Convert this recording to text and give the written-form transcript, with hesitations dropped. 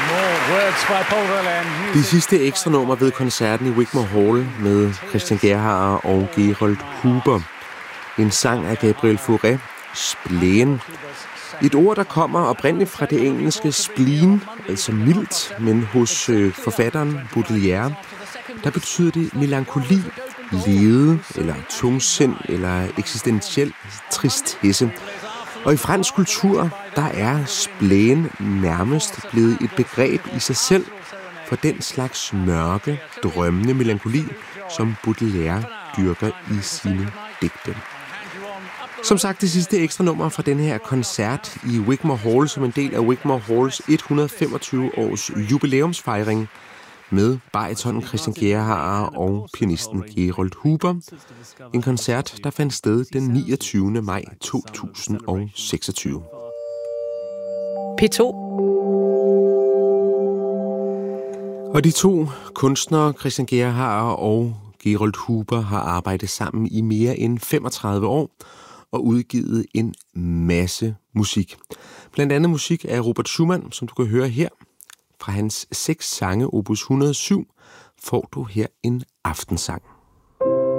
Det sidste ekstra nummer ved koncerten i Wigmore Hall med Christian Gerhaher og Gerold Huber. En sang af Gabriel Fauré, Spleen. Et ord, der kommer oprindeligt fra det engelske spleen, altså mildt, men hos forfatteren Baudelaire, der betyder det melankoli, lede, eller tungsind, eller eksistentiel tristesse. Og i fransk kultur, der er spleen nærmest blevet et begreb i sig selv for den slags mørke, drømmende melankoli, som Baudelaire dyrker i sine digte. Som sagt, det sidste ekstra nummer fra den her koncert i Wigmore Hall som en del af Wigmore Halls 125-års jubilæumsfejring med baritonen Christian Gerhaher og pianisten Gerold Huber. En koncert, der fandt sted den 29. maj 2026. P2. Og de to kunstnere, Christian Gerhaher og Gerold Huber, har arbejdet sammen i mere end 35 år og udgivet en masse musik. Blandt andet musik af Robert Schumann, som du kan høre her. Fra hans 6 sange, opus 107, får du her en aftensang.